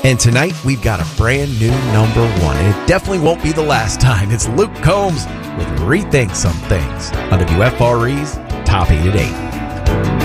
And tonight, we've got a brand new number one, and it definitely won't be the last time. It's Luke Combs with Rethink Some Things on WFRE's Top 8 at 8.